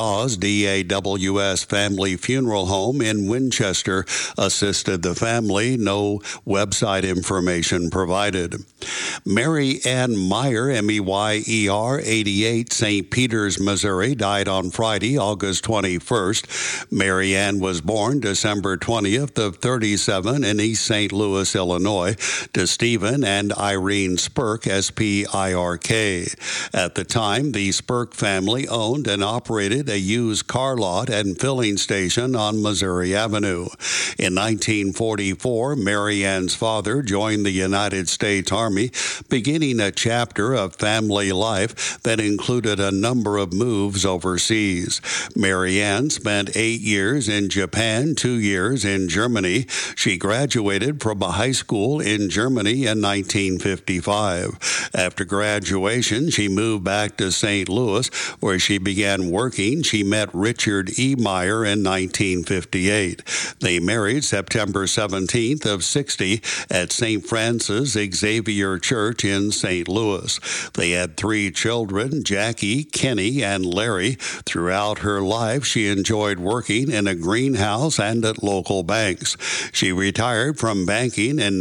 DAWS Family Funeral Home in Winchester assisted the family. No website information provided. Mary Ann Meyer, Meyer, 88, St. Peters, Missouri, died on Friday, August 21st. Mary Ann was born December 20th of 37 in East St. Louis, Illinois, to Stephen and Irene Spirk, S-P-I-R-K. At the time, the Spirk family owned and operated a used car lot and filling station on Missouri Avenue. In 1944, Mary Ann's father joined the United States Army, beginning a chapter of family life that included a number of moves overseas. Mary Ann spent 8 years in Japan, 2 years in Germany. She graduated from a high school in Germany in 1955. After graduation, she moved back to St. Louis, where she began working. She met Richard E. Meyer in 1958. They married September 17th of 60 at St. Francis Xavier Church in St. Louis. They had 3 children, Jackie, Kenny, and Larry. Throughout her life, she enjoyed working in a greenhouse and at local banks. She retired from banking in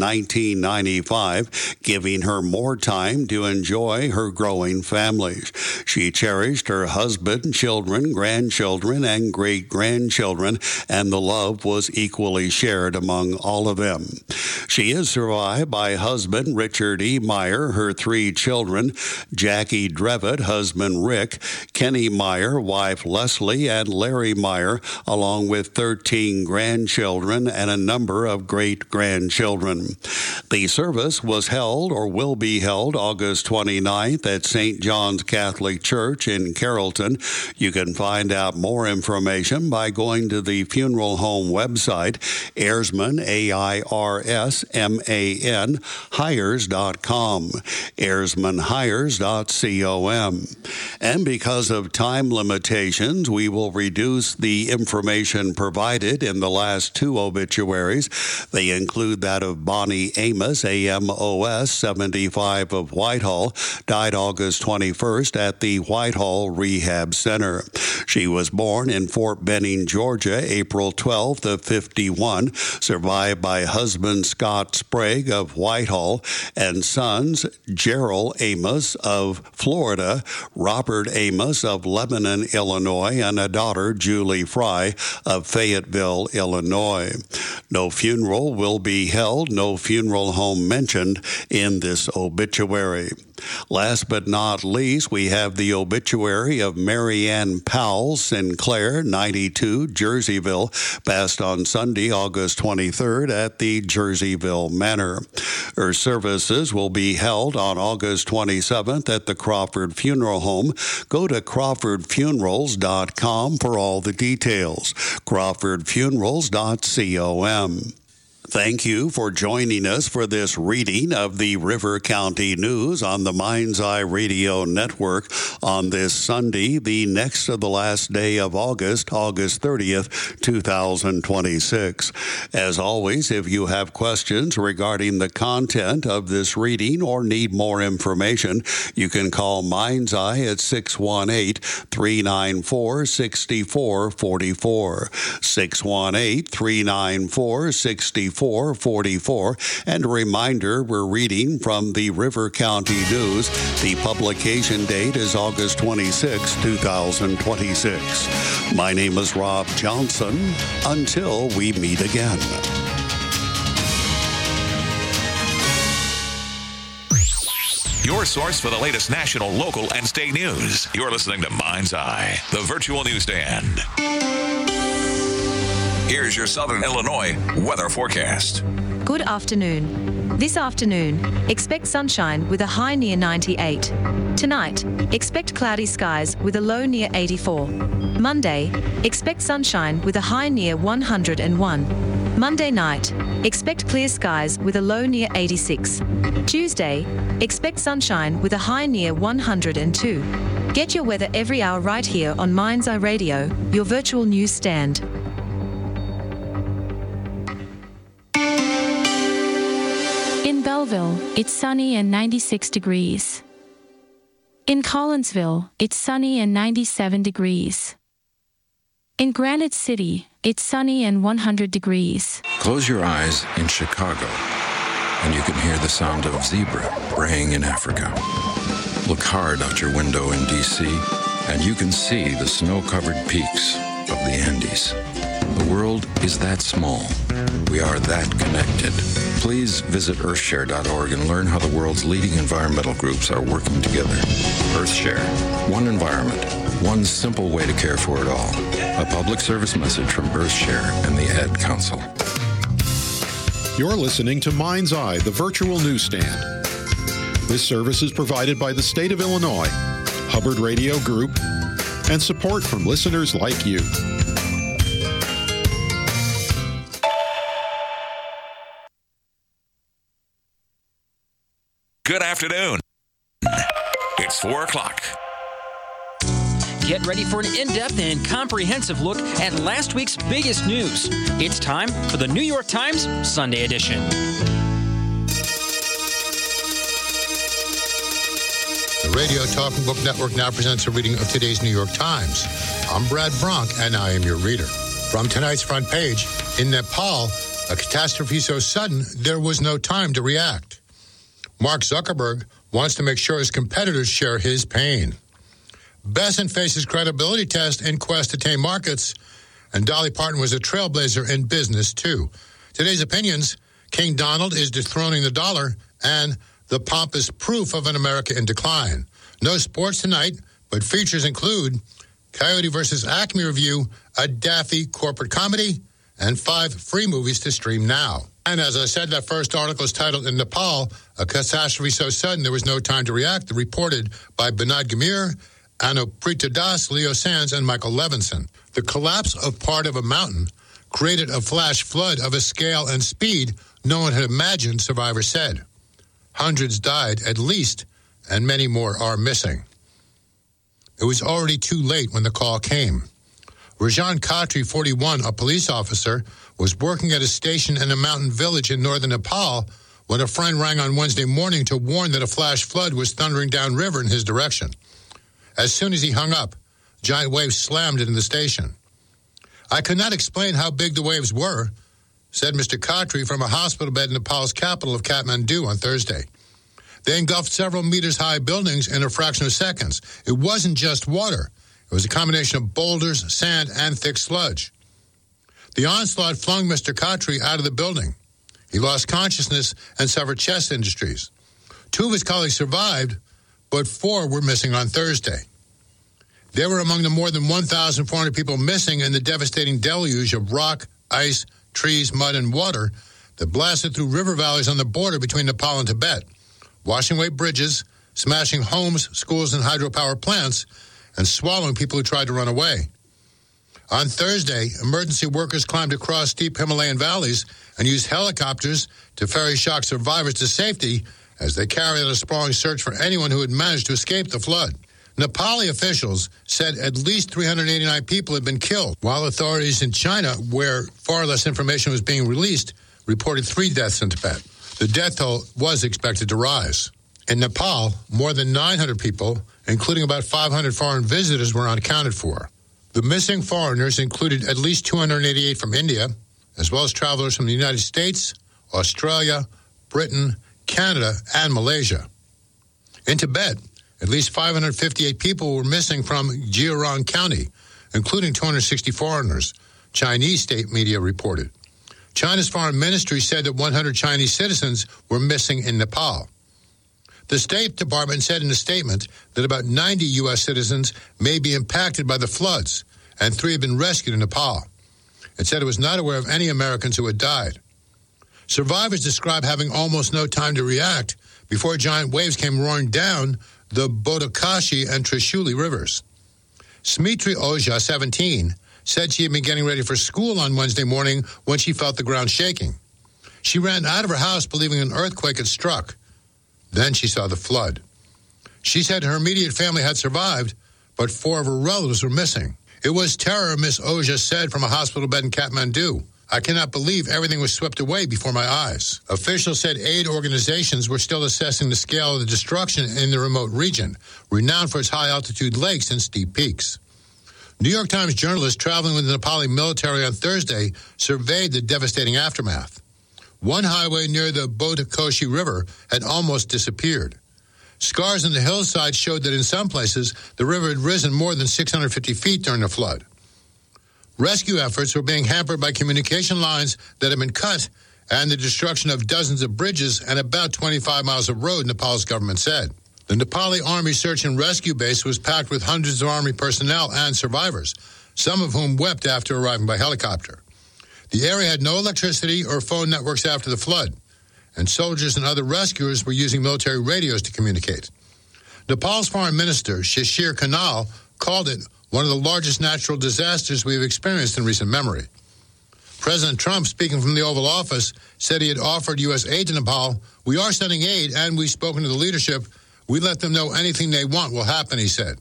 1995, giving her more time to enjoy her growing family. She cherished her husband, children, grandchildren, and great-grandchildren, and the love was equally shared among all of them. She is survived by husband Richard E. Meyer, her 3 children, Jackie Drevitt, husband Rick, Kenny Meyer, wife Leslie, and Larry Meyer, along with 13 grandchildren and a number of great-grandchildren. The service was held or will be held August 29th at St. John's Catholic Church in Carrollton. You can find out more information by going to the funeral home website, Airsman, A-I-R-S-M-A-N, hires.com, airsmanhires.com. And because of time limitations, we will reduce the information provided in the last 2 obituaries. They include that of Bonnie Amos, A-M-O-S, 75 of Whitehall, died August 21st at the Whitehall Rehab Center. She was born in Fort Benning, Georgia, April 12th of 51, survived by husband Scott Sprague of Whitehall and sons Gerald Amos of Florida, Robert Amos of Lebanon, Illinois, and a daughter, Julie Fry of Fayetteville, Illinois. No funeral will be held, no funeral home mentioned in this obituary. Last but not least, we have the obituary of Mary Ann Powell Sinclair, 92, Jerseyville, passed on Sunday, August 23rd at the Jerseyville Manor. Her services will be held on August 27th at the Crawford Funeral Home. Go to crawfordfunerals.com for all the details. crawfordfunerals.com. Thank you for joining us for this reading of the River County News on the Mind's Eye Radio Network on this Sunday, the next to the last day of August, August 30th, 2026. As always, if you have questions regarding the content of this reading or need more information, you can call Mind's Eye at 618-394-6444, 618-394-6444. And a reminder, we're reading from the River County News. The publication date is August 26, 2026. My name is Rob Johnson. Until we meet again. Your source for the latest national, local, and state news. You're listening to Mind's Eye, the virtual newsstand. Here's your Southern Illinois weather forecast. Good afternoon. This afternoon, expect sunshine with a high near 98. Tonight, expect cloudy skies with a low near 84. Monday, expect sunshine with a high near 101. Monday night, expect clear skies with a low near 86. Tuesday, expect sunshine with a high near 102. Get your weather every hour right here on Mind's Eye Radio, your virtual news stand. In Belleville, it's sunny and 96 degrees. In Collinsville, it's sunny and 97 degrees. In Granite City, it's sunny and 100 degrees. Close your eyes in Chicago, and you can hear the sound of zebra braying in Africa. Look hard out your window in D.C., and you can see the snow-covered peaks of the Andes. The world is that small. We are that connected. Please visit earthshare.org and learn how the world's leading environmental groups are working together. EarthShare. One environment. One simple way to care for it all. A public service message from EarthShare and the Ad Council. You're listening to Mind's Eye, the virtual newsstand. This service is provided by the state of Illinois, Hubbard Radio Group, and support from listeners like you. Good afternoon. It's 4 o'clock. Get ready for an in-depth and comprehensive look at last week's biggest news. It's time for the New York Times Sunday edition. The Radio Talking Book Network now presents a reading of today's New York Times. I'm Brad Bronk, and I am your reader. From tonight's front page, in Nepal, a catastrophe so sudden there was no time to react. Mark Zuckerberg wants to make sure his competitors share his pain. Besant faces credibility test in quest to tame markets, and Dolly Parton was a trailblazer in business, too. Today's opinions, King Donald is dethroning the dollar, and the pompous proof of an America in decline. No sports tonight, but features include Coyote vs. Acme review, a daffy corporate comedy, and 5 free movies to stream now. And as I said, that first article is titled, In Nepal, a catastrophe so sudden there was no time to react, reported by Bernard Gamir, Anuprita Das, Leo Sands, and Michael Levinson. The collapse of part of a mountain created a flash flood of a scale and speed no one had imagined, survivors said. Hundreds died at least, and many more are missing. It was already too late when the call came. Rajan Khatri, 41, a police officer, was working at a station in a mountain village in northern Nepal when a friend rang on Wednesday morning to warn that a flash flood was thundering downriver in his direction. As soon as he hung up, giant waves slammed into the station. I could not explain how big the waves were, said Mr. Khatri from a hospital bed in Nepal's capital of Kathmandu on Thursday. They engulfed several meters-high buildings in a fraction of seconds. It wasn't just water. It was a combination of boulders, sand, and thick sludge. The onslaught flung Mr. Khatri out of the building. He lost consciousness and suffered chest injuries. 2 of his colleagues survived, but 4 were missing on Thursday. They were among the more than 1,400 people missing in the devastating deluge of rock, ice, trees, mud, and water that blasted through river valleys on the border between Nepal and Tibet, washing away bridges, smashing homes, schools, and hydropower plants, and swallowing people who tried to run away. On Thursday, emergency workers climbed across steep Himalayan valleys and used helicopters to ferry shock survivors to safety as they carried out a sprawling search for anyone who had managed to escape the flood. Nepali officials said at least 389 people had been killed, while authorities in China, where far less information was being released, reported 3 deaths in Tibet. The death toll was expected to rise. In Nepal, more than 900 people, including about 500 foreign visitors, were unaccounted for. The missing foreigners included at least 288 from India, as well as travelers from the United States, Australia, Britain, Canada, and Malaysia. In Tibet, at least 558 people were missing from Gyeongsang County, including 260 foreigners, Chinese state media reported. China's foreign ministry said that 100 Chinese citizens were missing in Nepal. The State Department said in a statement that about 90 U.S. citizens may be impacted by the floods, and 3 have been rescued in Nepal. It said it was not aware of any Americans who had died. Survivors describe having almost no time to react before giant waves came roaring down the Bodakashi and Trishuli rivers. Smriti Ojha, 17, said she had been getting ready for school on Wednesday morning when she felt the ground shaking. She ran out of her house believing an earthquake had struck. Then she saw the flood. She said her immediate family had survived, but 4 of her relatives were missing. It was terror, Miss Ojha said from a hospital bed in Kathmandu. I cannot believe everything was swept away before my eyes. Officials said aid organizations were still assessing the scale of the destruction in the remote region, renowned for its high-altitude lakes and steep peaks. New York Times journalists traveling with the Nepali military on Thursday surveyed the devastating aftermath. One highway near the Bodhkoshi River had almost disappeared. Scars on the hillside showed that in some places, the river had risen more than 650 feet during the flood. Rescue efforts were being hampered by communication lines that had been cut and the destruction of dozens of bridges and about 25 miles of road, Nepal's government said. The Nepali Army Search and Rescue Base was packed with hundreds of Army personnel and survivors, some of whom wept after arriving by helicopter. The area had no electricity or phone networks after the flood, and soldiers and other rescuers were using military radios to communicate. Nepal's Foreign Minister, Shishir Kanal, called it one of the largest natural disasters we have experienced in recent memory. President Trump, speaking from the Oval Office, said he had offered U.S. aid to Nepal. "We are sending aid, and we've spoken to the leadership. We let them know anything they want will happen," he said.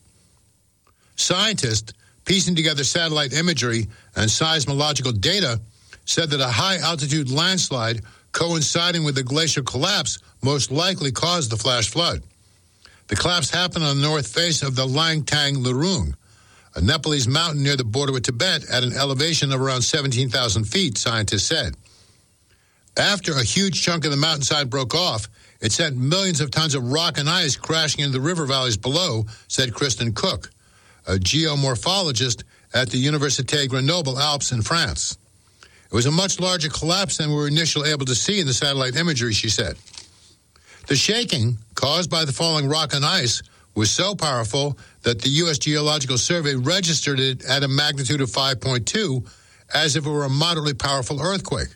Scientists, piecing together satellite imagery and seismological data, said that a high-altitude landslide coinciding with the glacial collapse most likely caused the flash flood. The collapse happened on the north face of the Langtang Lurung, a Nepalese mountain near the border with Tibet at an elevation of around 17,000 feet, scientists said. After a huge chunk of the mountainside broke off, it sent millions of tons of rock and ice crashing into the river valleys below, said Kristen Cook, a geomorphologist at the Université Grenoble Alpes in France. It was a much larger collapse than we were initially able to see in the satellite imagery, she said. The shaking, caused by the falling rock and ice, was so powerful that the U.S. Geological Survey registered it at a magnitude of 5.2, as if it were a moderately powerful earthquake.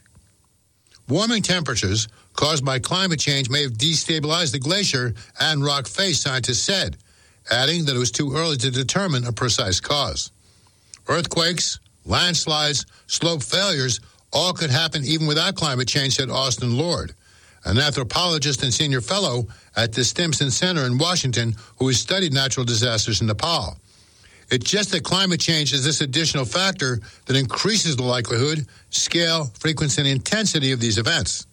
Warming temperatures caused by climate change may have destabilized the glacier and rock face, scientists said, adding that it was too early to determine a precise cause. Earthquakes, landslides, slope failures, all could happen even without climate change, said Austin Lord, an anthropologist and senior fellow at the Stimson Center in Washington who has studied natural disasters in Nepal. It's just that climate change is this additional factor that increases the likelihood, scale, frequency, and intensity of these events.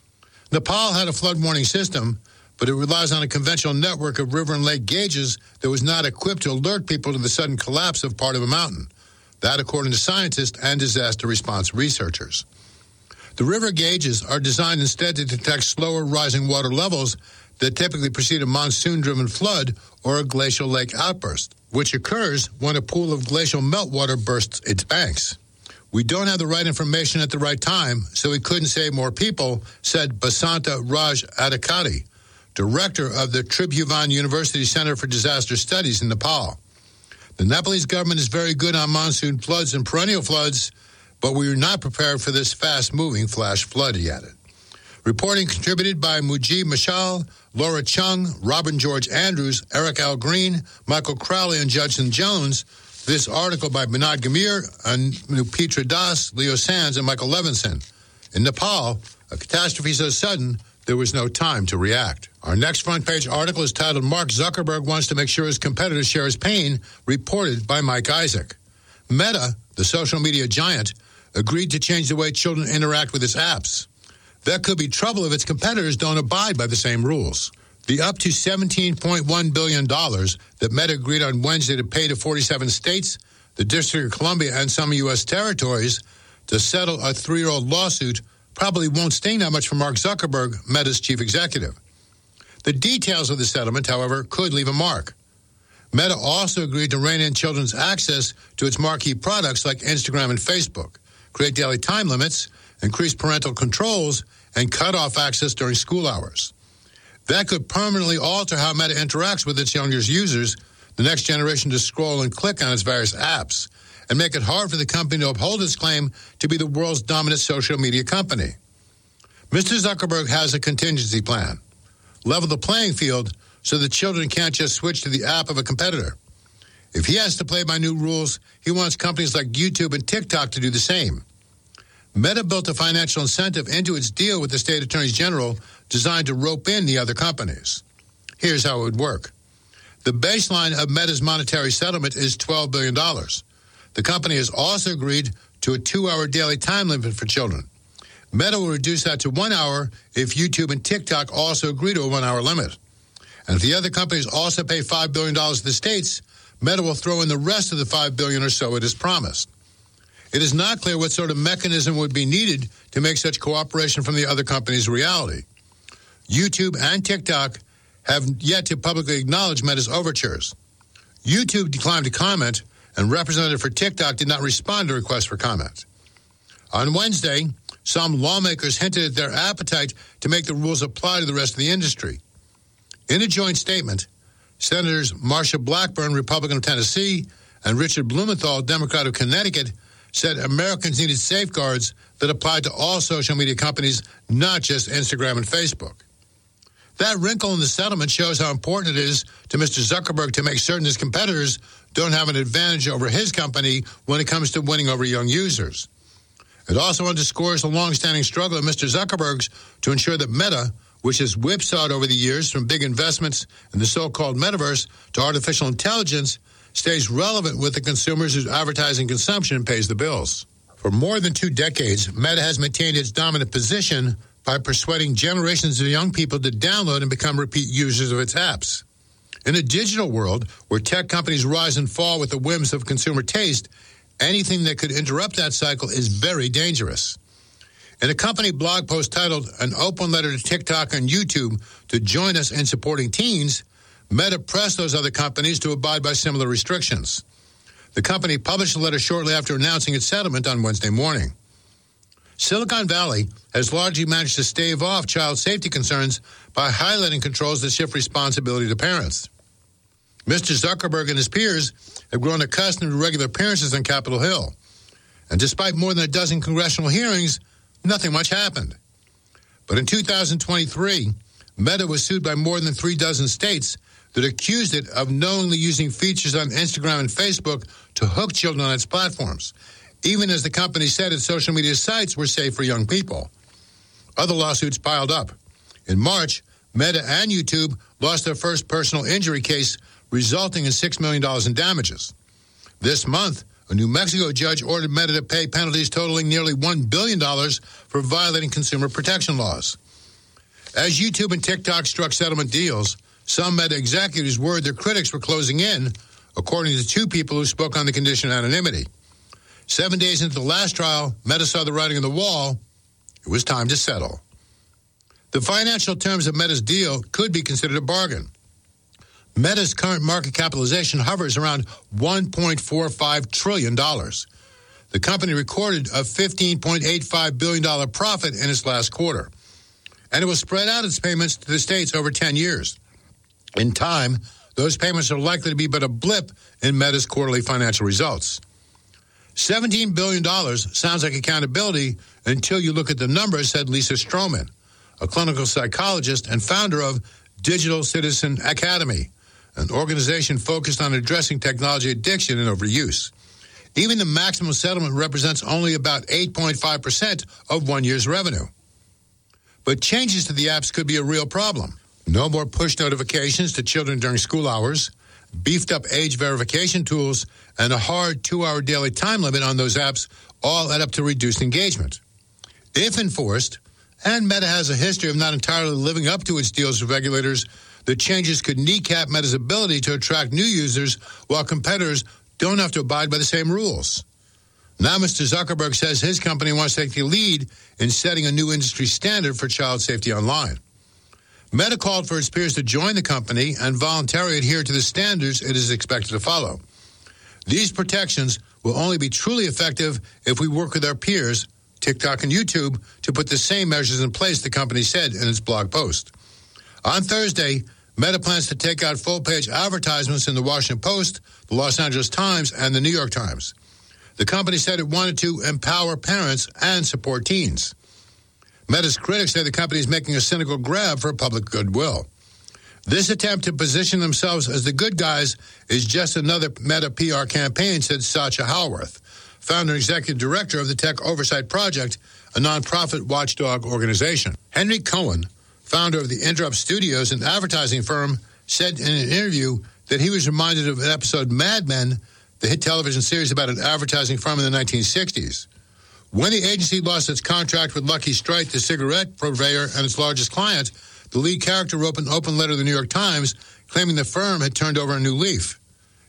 Nepal had a flood warning system, but it relies on a conventional network of river and lake gauges that was not equipped to alert people to the sudden collapse of part of a mountain. That, according to scientists and disaster response researchers. The river gauges are designed instead to detect slower rising water levels that typically precede a monsoon-driven flood or a glacial lake outburst, which occurs when a pool of glacial meltwater bursts its banks. "We don't have the right information at the right time, so we couldn't save more people," said Basanta Raj Adhikari, director of the Tribhuvan University Center for Disaster Studies in Nepal. "The Nepalese government is very good on monsoon floods and perennial floods, but we were not prepared for this fast-moving flash flood," he added. Reporting contributed by Mujib Mashal, Laura Chung, Robin George Andrews, Eric L. Green, Michael Crowley, and Judson Jones. This article by Binod Gamir, Petra Das, Leo Sands, and Michael Levinson. In Nepal, a catastrophe so sudden, there was no time to react. Our next front page article is titled "Mark Zuckerberg Wants to Make Sure His Competitors Share His Pain," reported by Mike Isaac. Meta, the social media giant, agreed to change the way children interact with its apps. That could be trouble if its competitors don't abide by the same rules. The up to $17.1 billion that Meta agreed on Wednesday to pay to 47 states, the District of Columbia, and some U.S. territories to settle a 3-year-old lawsuit probably won't sting that much for Mark Zuckerberg, Meta's chief executive. The details of the settlement, however, could leave a mark. Meta also agreed to rein in children's access to its marquee products like Instagram and Facebook, create daily time limits, increase parental controls, and cut off access during school hours. That could permanently alter how Meta interacts with its younger users, the next generation to scroll and click on its various apps, and make it hard for the company to uphold its claim to be the world's dominant social media company. Mr. Zuckerberg has a contingency plan. Level the playing field so that children can't just switch to the app of a competitor. If he has to play by new rules, he wants companies like YouTube and TikTok to do the same. Meta built a financial incentive into its deal with the state attorneys general designed to rope in the other companies. Here's how it would work. The baseline of Meta's monetary settlement is $12 billion. The company has also agreed to a 2-hour daily time limit for children. Meta will reduce that to 1 hour if YouTube and TikTok also agree to a 1-hour limit. And if the other companies also pay $5 billion to the states, Meta will throw in the rest of the $5 billion or so it has promised. It is not clear what sort of mechanism would be needed to make such cooperation from the other companies a reality. YouTube and TikTok have yet to publicly acknowledge Meta's overtures. YouTube declined to comment, and representative for TikTok did not respond to requests for comment. On Wednesday, some lawmakers hinted at their appetite to make the rules apply to the rest of the industry. In a joint statement, Senators Marsha Blackburn, Republican of Tennessee, and Richard Blumenthal, Democrat of Connecticut, said Americans needed safeguards that applied to all social media companies, not just Instagram and Facebook. That wrinkle in the settlement shows how important it is to Mr. Zuckerberg to make certain his competitors don't have an advantage over his company when it comes to winning over young users. It also underscores the long-standing struggle of Mr. Zuckerberg's to ensure that Meta, which has whipsawed over the years from big investments in the so-called metaverse to artificial intelligence, stays relevant with the consumers whose advertising consumption pays the bills. For more than 2 decades, Meta has maintained its dominant position by persuading generations of young people to download and become repeat users of its apps. In a digital world where tech companies rise and fall with the whims of consumer taste, anything that could interrupt that cycle is very dangerous. In a company blog post titled An Open Letter to TikTok and YouTube to join us in supporting teens, Meta pressed those other companies to abide by similar restrictions. The company published a letter shortly after announcing its settlement on Wednesday morning. Silicon Valley has largely managed to stave off child safety concerns by highlighting controls that shift responsibility to parents. Mr. Zuckerberg and his peers have grown accustomed to regular appearances on Capitol Hill. And despite more than a dozen congressional hearings, nothing much happened. But in 2023, Meta was sued by more than 36 states that accused it of knowingly using features on Instagram and Facebook to hook children on its platforms, even as the company said its social media sites were safe for young people. Other lawsuits piled up. In March, Meta and YouTube lost their first personal injury case, resulting in $6 million in damages. This month, a New Mexico judge ordered Meta to pay penalties totaling nearly $1 billion for violating consumer protection laws. As YouTube and TikTok struck settlement deals, some Meta executives worried their critics were closing in, according to 2 people who spoke on the condition of anonymity. 7 days into the last trial, Meta saw the writing on the wall. It was time to settle. The financial terms of Meta's deal could be considered a bargain. Meta's current market capitalization hovers around $1.45 trillion. The company recorded a $15.85 billion profit in its last quarter, and it will spread out its payments to the states over 10 years. In time, those payments are likely to be but a blip in Meta's quarterly financial results. $17 billion sounds like accountability until you look at the numbers, said Lisa Stroman, a clinical psychologist and founder of Digital Citizen Academy, an organization focused on addressing technology addiction and overuse. Even the maximum settlement represents only about 8.5% of 1 year's revenue. But changes to the apps could be a real problem. No more push notifications to children during school hours, beefed up age verification tools, and a hard 2-hour daily time limit on those apps all add up to reduced engagement. If enforced, and Meta has a history of not entirely living up to its deals with regulators, the changes could kneecap Meta's ability to attract new users while competitors don't have to abide by the same rules. Now Mr. Zuckerberg says his company wants to take the lead in setting a new industry standard for child safety online. Meta called for its peers to join the company and voluntarily adhere to the standards it is expected to follow. These protections will only be truly effective if we work with our peers, TikTok and YouTube, to put the same measures in place, the company said in its blog post. On Thursday, Meta plans to take out full-page advertisements in the Washington Post, the Los Angeles Times, and the New York Times. The company said it wanted to empower parents and support teens. Meta's critics say the company is making a cynical grab for public goodwill. This attempt to position themselves as the good guys is just another Meta PR campaign, said Satya Howarth, founder and executive director of the Tech Oversight Project, a nonprofit watchdog organization. Henry Cohen, founder of the Interrupt Studios, an advertising firm, said in an interview that he was reminded of an episode Mad Men, the hit television series about an advertising firm in the 1960s. When the agency lost its contract with Lucky Strike, the cigarette purveyor and its largest client, the lead character wrote an open letter to the New York Times claiming the firm had turned over a new leaf.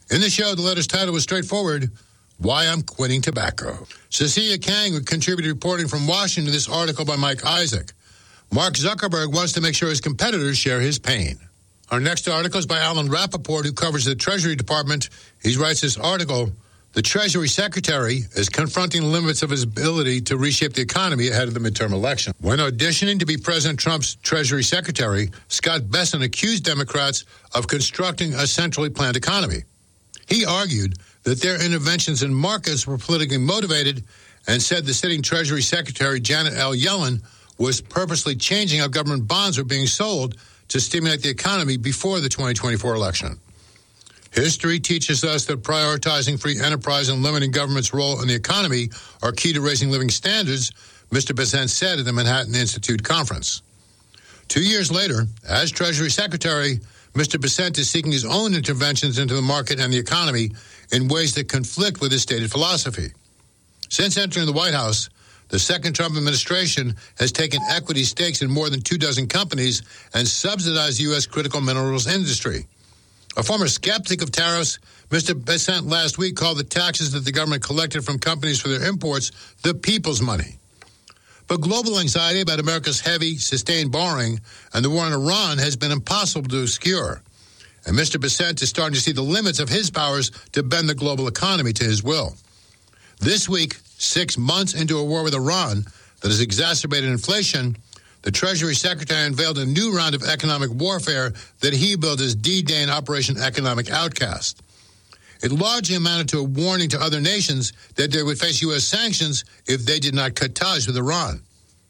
In the show, the letter's title was straightforward, Why I'm Quitting Tobacco. Cecilia Kang would contribute reporting from Washington to this article by Mike Isaac. Mark Zuckerberg wants to make sure his competitors share his pain. Our next article is by Alan Rappaport, who covers the Treasury Department. He writes this article, The Treasury Secretary is confronting the limits of his ability to reshape the economy ahead of the midterm election. When auditioning to be President Trump's Treasury Secretary, Scott Bessent accused Democrats of constructing a centrally planned economy. He argued that their interventions in markets were politically motivated and said the sitting Treasury Secretary, Janet L. Yellen, was purposely changing how government bonds were being sold to stimulate the economy before the 2024 election. History teaches us that prioritizing free enterprise and limiting government's role in the economy are key to raising living standards, Mr. Bessent said at the Manhattan Institute conference. 2 years later, as Treasury Secretary, Mr. Bessent is seeking his own interventions into the market and the economy in ways that conflict with his stated philosophy. Since entering the White House, the second Trump administration has taken equity stakes in more than 24 companies and subsidized the U.S. critical minerals industry. A former skeptic of tariffs, Mr. Bessent last week called the taxes that the government collected from companies for their imports the people's money. But global anxiety about America's heavy, sustained borrowing and the war in Iran has been impossible to obscure. And Mr. Bessent is starting to see the limits of his powers to bend the global economy to his will. This week, 6 months into a war with Iran that has exacerbated inflation, the Treasury Secretary unveiled a new round of economic warfare that he billed as D-Day and Operation Economic Outcast. It largely amounted to a warning to other nations that they would face U.S. sanctions if they did not cut ties with Iran.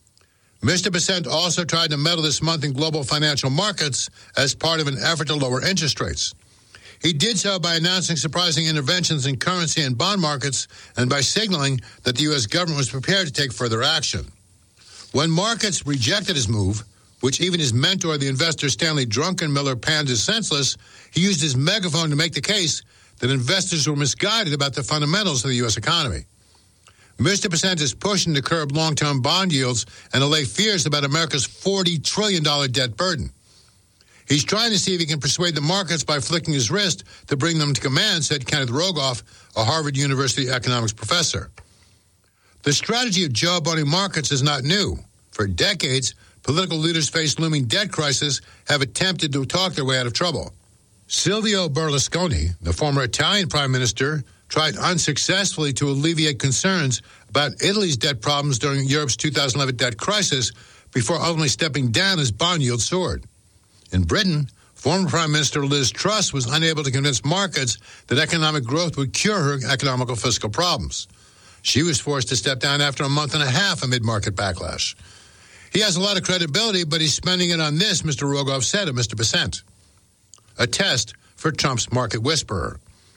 Mr. Bessent also tried to meddle this month in global financial markets as part of an effort to lower interest rates. He did so by announcing surprising interventions in currency and bond markets and by signaling that the U.S. government was prepared to take further action. When markets rejected his move, which even his mentor, the investor Stanley Druckenmiller, panned as senseless, he used his megaphone to make the case that investors were misguided about the fundamentals of the U.S. economy. Mr. Bessent is pushing to curb long-term bond yields and allay fears about America's $40 trillion debt burden. He's trying to see if he can persuade the markets by flicking his wrist to bring them to command, said Kenneth Rogoff, a Harvard University economics professor. The strategy of jawboning markets is not new. For decades, political leaders faced looming debt crisis have attempted to talk their way out of trouble. Silvio Berlusconi, the former Italian prime minister, tried unsuccessfully to alleviate concerns about Italy's debt problems during Europe's 2011 debt crisis before ultimately stepping down as bond yields soared. In Britain, former Prime Minister Liz Truss was unable to convince markets that economic growth would cure her economical fiscal problems. She was forced to step down after a month and a half amid market backlash. He has a lot of credibility, but he's spending it on this, Mr. Rogoff said of Mr. Bessent. A test for Trump's market whisperer.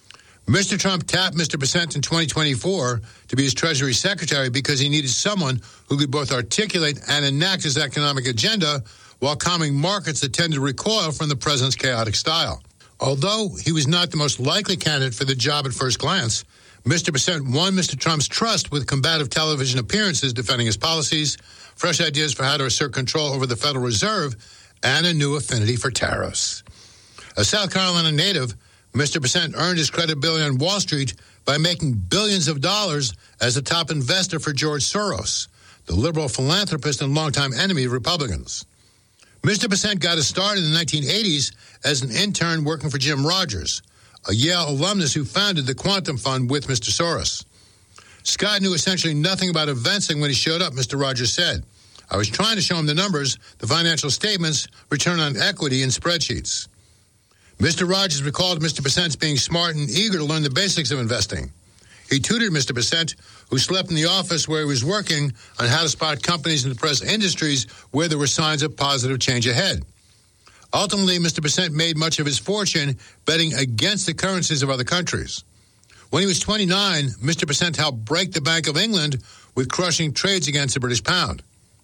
Mr. Trump tapped Mr. Bessent in 2024 to be his Treasury Secretary because he needed someone who could both articulate and enact his economic agenda while calming markets that tend to recoil from the president's chaotic style. Although he was not the most likely candidate for the job at first glance, Mr. Bessent won Mr. Trump's trust with combative television appearances defending his policies, fresh ideas for how to assert control over the Federal Reserve, and a new affinity for tariffs. A South Carolina native, Mr. Bessent earned his credibility on Wall Street by making billions of dollars as a top investor for George Soros, the liberal philanthropist and longtime enemy of Republicans. Mr. Bessent got his start in the 1980s as an intern working for Jim Rogers, a Yale alumnus who founded the Quantum Fund with Mr. Soros. Scott knew essentially nothing about investing when he showed up, Mr. Rogers said. I was trying to show him the numbers, the financial statements, return on equity, and spreadsheets. Mr. Rogers recalled Mr. Bessent being smart and eager to learn the basics of investing. He tutored Mr. Bessent, who slept in the office where he was working, on how to spot companies in depressed industries where there were signs of positive change ahead. Ultimately, Mr. Bessent made much of his fortune betting against the currencies of other countries. When he was 29, Mr. Bessent helped break the Bank of England with crushing trades against the British pound.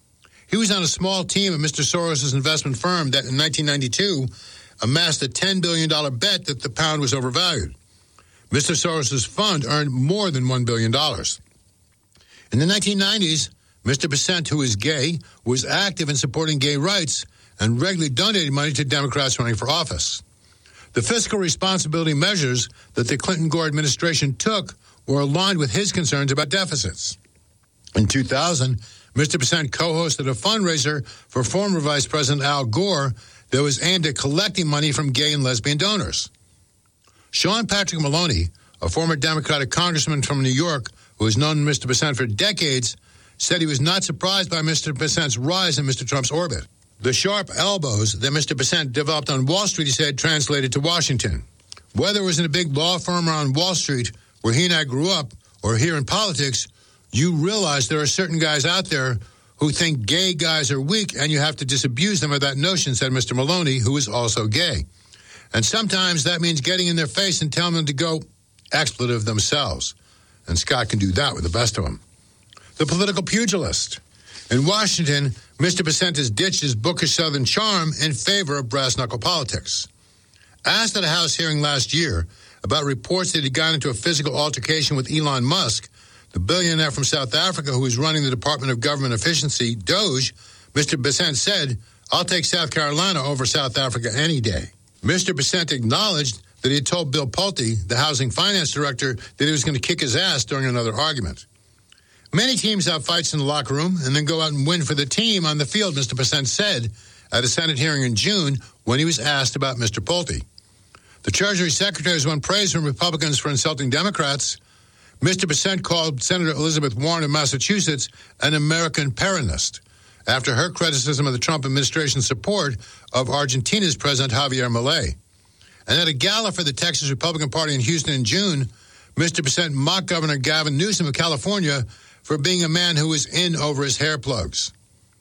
He was on a small team at Mr. Soros' investment firm that in 1992 amassed a $10 billion bet that the pound was overvalued. Mr. Soros' fund earned more than $1 billion. In the 1990s, Mr. Bessent, who is gay, was active in supporting gay rights and regularly donated money to Democrats running for office. The fiscal responsibility measures that the Clinton-Gore administration took were aligned with his concerns about deficits. In 2000, Mr. Percent co-hosted a fundraiser for former Vice President Al Gore that was aimed at collecting money from gay and lesbian donors. Sean Patrick Maloney, a former Democratic congressman from New York who has known Mr. Percent for decades, said he was not surprised by Mr. Percent's rise in Mr. Trump's orbit. The sharp elbows that Mr. Percent developed on Wall Street, he said, translated to Washington. Whether it was in a big law firm or on Wall Street, where he and I grew up, or here in politics, you realize there are certain guys out there who think gay guys are weak and you have to disabuse them of that notion, said Mr. Maloney, who is also gay. And sometimes that means getting in their face and telling them to go expletive themselves. And Scott can do that with the best of them. The political pugilist. In Washington, Mr. Percent has ditched his bookish Southern charm in favor of brass-knuckle politics. Asked at a House hearing last year about reports that he got into a physical altercation with Elon Musk, the billionaire from South Africa who is running the Department of Government Efficiency, DOGE, Mr. Percent said, "I'll take South Carolina over South Africa any day." Mr. Percent acknowledged that he had told Bill Pulte, the housing finance director, that he was going to kick his ass during another argument. Many teams have fights in the locker room and then go out and win for the team on the field, Mr. Percent said at a Senate hearing in June when he was asked about Mr. Pulte. The Treasury Secretary has won praise from Republicans for insulting Democrats. Mr. Percent called Senator Elizabeth Warren of Massachusetts an American Peronist after her criticism of the Trump administration's support of Argentina's President Javier Milei. And at a gala for the Texas Republican Party in Houston in June, Mr. Percent mocked Governor Gavin Newsom of California for being a man who was in over his hair plugs.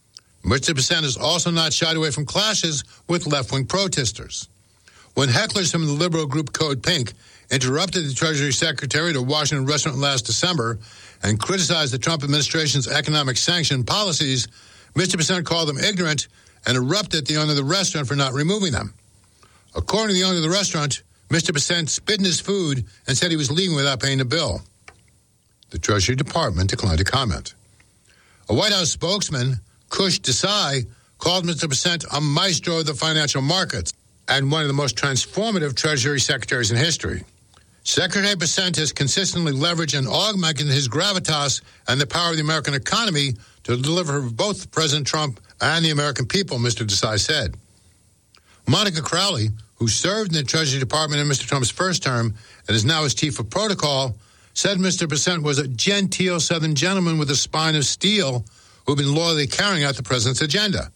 Mr. Percent has also not shied away from clashes with left-wing protesters. When hecklers from the liberal group Code Pink interrupted the Treasury Secretary at a Washington restaurant last December and criticized the Trump administration's economic sanction policies, Mr. Percent called them ignorant and erupted at the owner of the restaurant for not removing them. According to the owner of the restaurant, Mr. Percent spit in his food and said he was leaving without paying the bill. The Treasury Department declined to comment. A White House spokesman, Kush Desai, called Mr. Percent a maestro of the financial markets and one of the most transformative Treasury secretaries in history. Secretary Percent has consistently leveraged and augmented his gravitas and the power of the American economy to deliver for both President Trump and the American people, Mr. Desai said. Monica Crowley, who served in the Treasury Department in Mr. Trump's first term and is now his chief of protocol, said Mr. Percent was a genteel Southern gentleman with a spine of steel who had been loyally carrying out the president's agenda.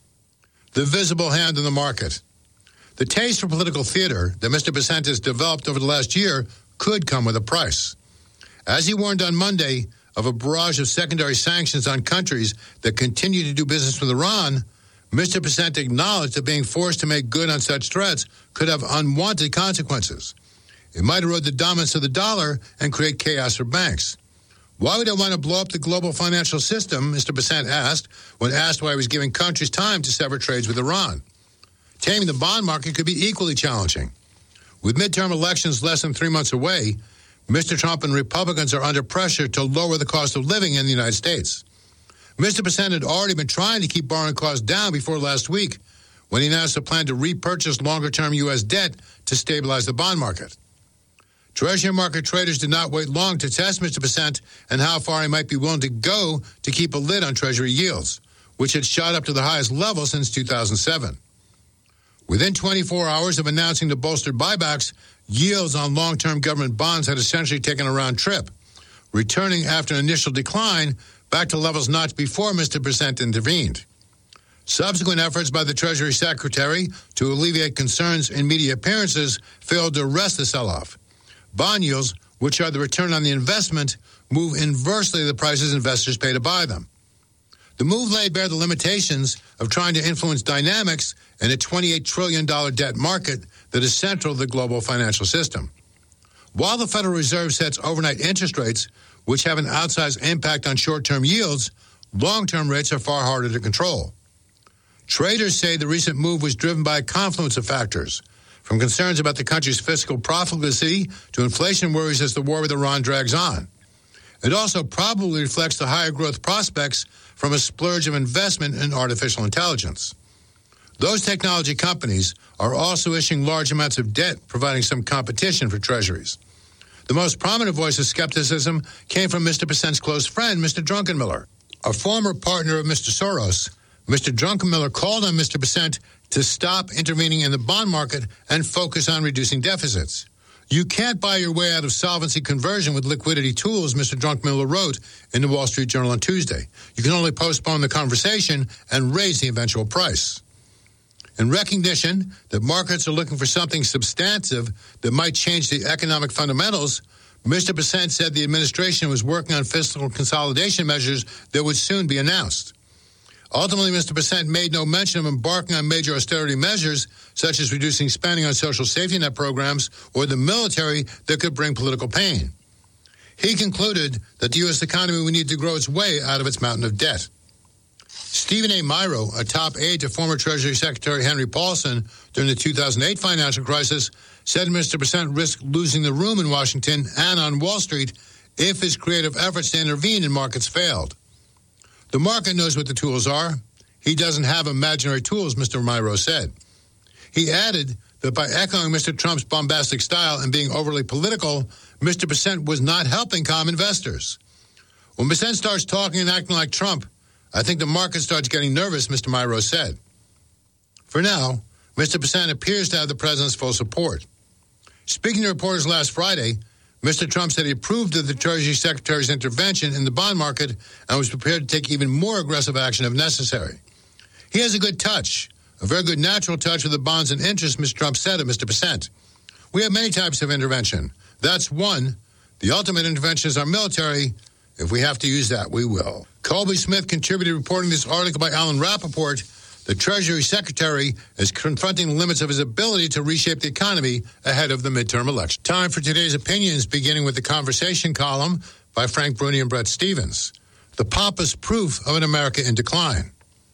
The visible hand in the market. The taste for political theater that Mr. Percent has developed over the last year could come with a price. As he warned on Monday of a barrage of secondary sanctions on countries that continue to do business with Iran, Mr. Percent acknowledged that being forced to make good on such threats could have unwanted consequences. It might erode the dominance of the dollar and create chaos for banks. Why would I want to blow up the global financial system, Mr. Percent asked, when asked why he was giving countries time to sever trades with Iran. Taming the bond market could be equally challenging. With midterm elections less than 3 months away, Mr. Trump and Republicans are under pressure to lower the cost of living in the United States. Mr. Percent had already been trying to keep borrowing costs down before last week when he announced a plan to repurchase longer-term U.S. debt to stabilize the bond market. Treasury market traders did not wait long to test Mr. Percent and how far he might be willing to go to keep a lid on Treasury yields, which had shot up to the highest level since 2007. Within 24 hours of announcing the bolstered buybacks, yields on long-term government bonds had essentially taken a round trip, returning after an initial decline back to levels notched before Mr. Percent intervened. Subsequent efforts by the Treasury Secretary to alleviate concerns in media appearances failed to arrest the sell-off. Bond yields, which are the return on the investment, move inversely to the prices investors pay to buy them. The move laid bare the limitations of trying to influence dynamics in a $28 trillion debt market that is central to the global financial system. While the Federal Reserve sets overnight interest rates, which have an outsized impact on short-term yields, long-term rates are far harder to control. Traders say the recent move was driven by a confluence of factors, from concerns about the country's fiscal profligacy to inflation worries as the war with Iran drags on. It also probably reflects the higher growth prospects from a splurge of investment in artificial intelligence. Those technology companies are also issuing large amounts of debt, providing some competition for treasuries. The most prominent voice of skepticism came from Mr. Percent's close friend, Mr. Druckenmiller. A former partner of Mr. Soros, Mr. Druckenmiller called on Mr. Percent to stop intervening in the bond market and focus on reducing deficits. You can't buy your way out of solvency conversion with liquidity tools, Mr. Druckenmiller wrote in the Wall Street Journal on Tuesday. You can only postpone the conversation and raise the eventual price. In recognition that markets are looking for something substantive that might change the economic fundamentals, Mr. Percent said the administration was working on fiscal consolidation measures that would soon be announced. Ultimately, Mr. Percent made no mention of embarking on major austerity measures, such as reducing spending on social safety net programs or the military that could bring political pain. He concluded that the U.S. economy would need to grow its way out of its mountain of debt. Stephen A. Miro, a top aide to former Treasury Secretary Henry Paulson during the 2008 financial crisis, said Mr. Percent risked losing the room in Washington and on Wall Street if his creative efforts to intervene in markets failed. The market knows what the tools are. He doesn't have imaginary tools, Mr. Miro said. He added that by echoing Mr. Trump's bombastic style and being overly political, Mr. Percent was not helping calm investors. When Percent starts talking and acting like Trump, I think the market starts getting nervous, Mr. Miro said. For now, Mr. Percent appears to have the president's full support. Speaking to reporters last Friday, Mr. Trump said he approved of the Treasury Secretary's intervention in the bond market and was prepared to take even more aggressive action if necessary. He has a good touch, a very good natural touch with the bonds and interest, Mr. Trump said of Mr. Percent. We have many types of intervention. That's one. The ultimate intervention is our military. If we have to use that, we will. Colby Smith contributed reporting this article by Alan Rappaport. The Treasury Secretary is confronting the limits of his ability to reshape the economy ahead of the midterm election. Time for today's opinions, beginning with the conversation column by Frank Bruni and Bret Stephens. The pompous proof of an America in decline.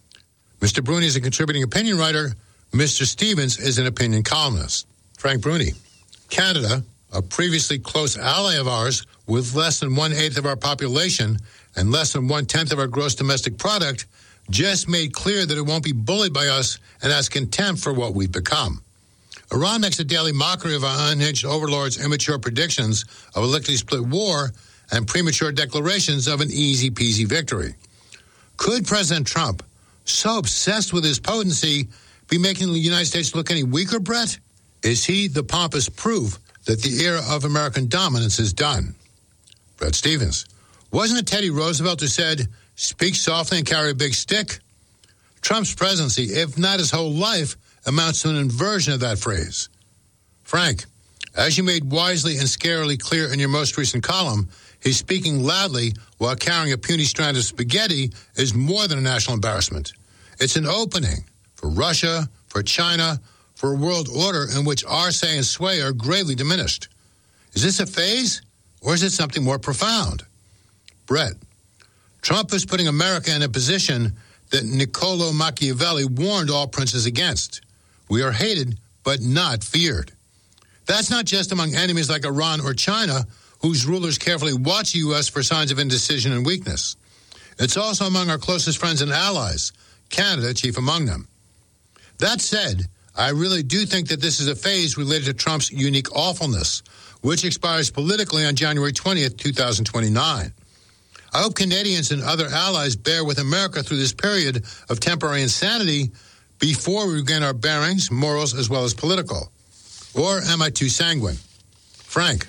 Mr. Bruni is a contributing opinion writer. Mr. Stephens is an opinion columnist. Frank Bruni. Canada, a previously close ally of ours with less than 1/8 of our population and less than 1/10 of our gross domestic product, just made clear that it won't be bullied by us and has contempt for what we've become. Iran makes a daily mockery of our unhinged overlords' immature predictions of a lickety-split war and premature declarations of an easy-peasy victory. Could President Trump, so obsessed with his potency, be making the United States look any weaker, Brett? Is he the pompous proof that the era of American dominance is done? Bret Stephens. Wasn't it Teddy Roosevelt who said, "Speak softly and carry a big stick"? Trump's presidency, if not his whole life, amounts to an inversion of that phrase. Frank, as you made wisely and scarily clear in your most recent column, his speaking loudly while carrying a puny strand of spaghetti is more than a national embarrassment. It's an opening for Russia, for China, for a world order in which our say and sway are greatly diminished. Is this a phase, or is it something more profound? Brett, Trump is putting America in a position that Niccolo Machiavelli warned all princes against. We are hated, but not feared. That's not just among enemies like Iran or China, whose rulers carefully watch the U.S. for signs of indecision and weakness. It's also among our closest friends and allies, Canada chief among them. That said, I really do think that this is a phase related to Trump's unique awfulness, which expires politically on January 20th, 2029. I hope Canadians and other allies bear with America through this period of temporary insanity before we regain our bearings, morals, as well as political. Or am I too sanguine? Frank,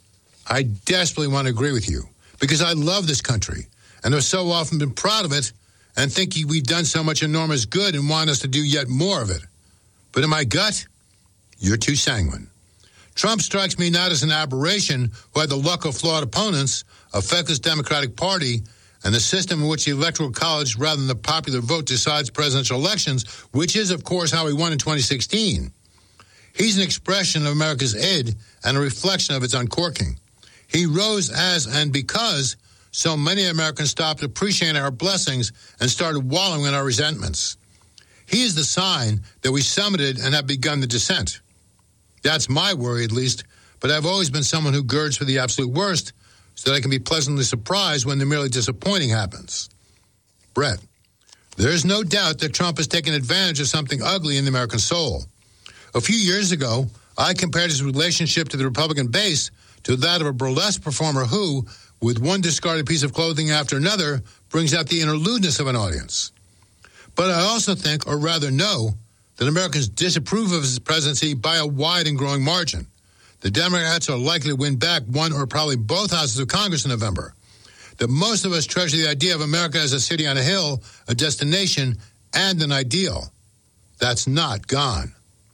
I desperately want to agree with you because I love this country and have so often been proud of it and think we've done so much enormous good and want us to do yet more of it. But in my gut, you're too sanguine. Trump strikes me not as an aberration who had the luck of flawed opponents, a feckless Democratic Party, and the system in which the Electoral College, rather than the popular vote, decides presidential elections, which is, of course, how he won in 2016. He's an expression of America's id and a reflection of its uncorking. He rose as and because so many Americans stopped appreciating our blessings and started wallowing in our resentments. He is the sign that we summited and have begun the descent. That's my worry, at least, but I've always been someone who girds for the absolute worst so that I can be pleasantly surprised when the merely disappointing happens. Brett, There is no doubt that Trump has taken advantage of something ugly in the American soul. A few years ago, I compared his relationship to the Republican base to that of a burlesque performer who, with one discarded piece of clothing after another, brings out the inner lewdness of an audience. But I also think, or rather know, that Americans disapprove of his presidency by a wide and growing margin. The Democrats are likely to win back one or probably both houses of Congress in November. That most of us treasure the idea of America as a city on a hill, a destination, and an ideal. That's not gone.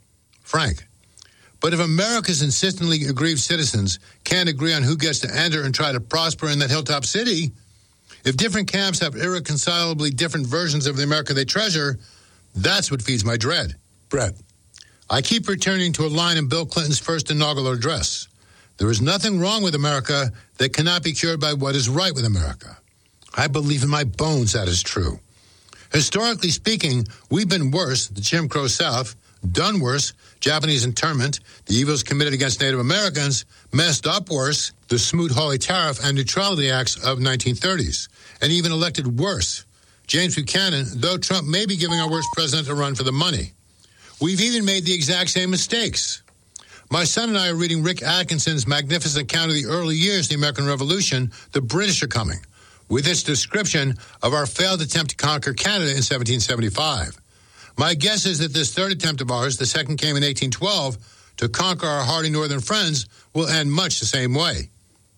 Frank. But if America's insistently aggrieved citizens can't agree on who gets to enter and try to prosper in that hilltop city, if different camps have irreconcilably different versions of the America they treasure, that's what feeds my dread. Brett. I keep returning to a line in Bill Clinton's first inaugural address. There is nothing wrong with America that cannot be cured by what is right with America. I believe in my bones that is true. Historically speaking, we've been worse, the Jim Crow South, done worse, Japanese internment, the evils committed against Native Americans, messed up worse, the Smoot-Hawley Tariff and Neutrality Acts of 1930s, and even elected worse, James Buchanan, though Trump may be giving our worst president a run for the money. We've even made the exact same mistakes. My son and I are reading Rick Atkinson's magnificent account of the early years of the American Revolution, The British Are Coming, with its description of our failed attempt to conquer Canada in 1775. My guess is that this third attempt of ours, the second came in 1812, to conquer our hardy northern friends, will end much the same way.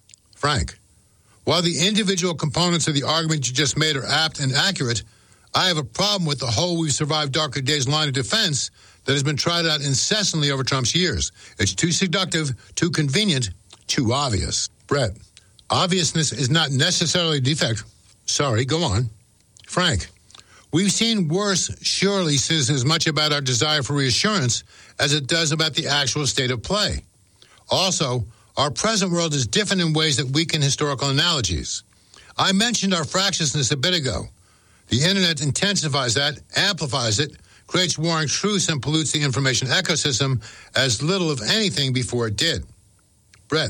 Frank, while the individual components of the argument you just made are apt and accurate, I have a problem with the whole "we've survived darker days" line of defense that has been tried out incessantly over Trump's years. It's too seductive, too convenient, too obvious. Brett, obviousness is not necessarily a defect. Sorry, go on. Frank, we've seen worse surely says as much about our desire for reassurance as it does about the actual state of play. Also, our present world is different in ways that weaken historical analogies. I mentioned our fractiousness a bit ago. The internet intensifies that, amplifies it, creates warring truths, and pollutes the information ecosystem as little of anything before it did. Brett,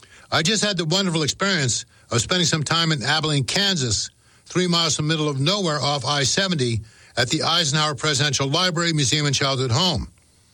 I just had the wonderful experience of spending some time in Abilene, Kansas, 3 miles from the middle of nowhere off I-70 at the Eisenhower Presidential Library, Museum, and Childhood Home.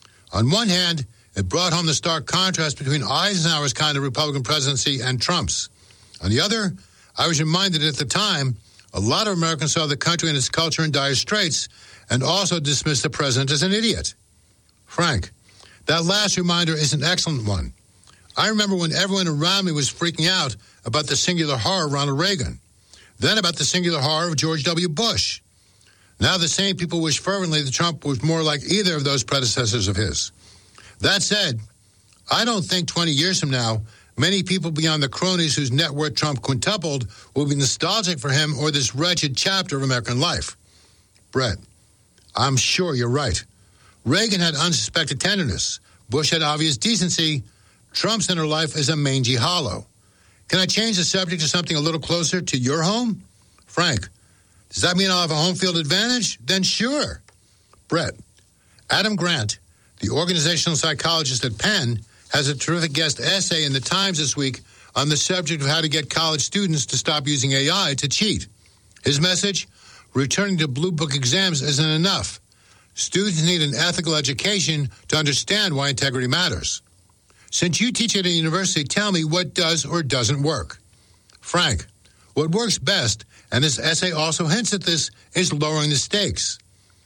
On one hand, it brought home the stark contrast between Eisenhower's kind of Republican presidency and Trump's. On the other, I was reminded at the time a lot of Americans saw the country and its culture in dire straits and also dismissed the president as an idiot. Frank, that last reminder is an excellent one. I remember when everyone around me was freaking out about the singular horror of Ronald Reagan, then about the singular horror of George W. Bush. Now the same people wish fervently that Trump was more like either of those predecessors of his. That said, I don't think 20 years from now, many people beyond the cronies whose net worth Trump quintupled will be nostalgic for him or this wretched chapter of American life. Brett, I'm sure you're right. Reagan had unsuspected tenderness. Bush had obvious decency. Trump's inner life is a mangy hollow. Can I change the subject to something a little closer to your home? Frank, does that mean I'll have a home field advantage? Then sure. Brett, Adam Grant, the organizational psychologist at Penn, has a terrific guest essay in the Times this week on the subject of how to get college students to stop using AI to cheat. His message, returning to Blue Book exams isn't enough. Students need an ethical education to understand why integrity matters. Since you teach at a university, tell me what does or doesn't work. Frank, what works best, and this essay also hints at this, is lowering the stakes.